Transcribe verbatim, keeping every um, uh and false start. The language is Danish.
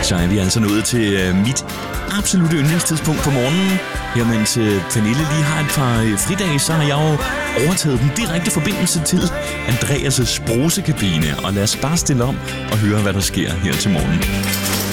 Så er vi altså nået til øh, mit absolutte yndlingstidspunkt på morgenen. Her mens øh, Pernille lige har et par øh, fridage, så har jeg jo overtaget den direkte forbindelse til Andreas' brusekabine. Og lad os bare stille om og høre, hvad der sker her til morgen.